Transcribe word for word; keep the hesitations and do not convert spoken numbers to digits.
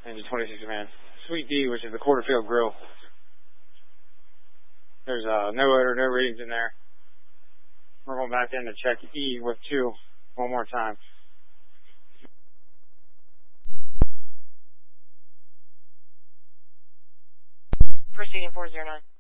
Engine twenty-six man. Suite D, which is the quarter field grill. There's uh, no odor, no readings in there. We're going back in to check E with two one more time. Proceeding four zero nine.